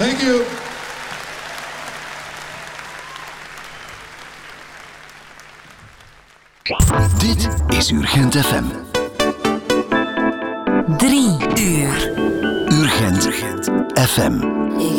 Thank you. Dit is Urgent FM. 3 uur. Urgent FM.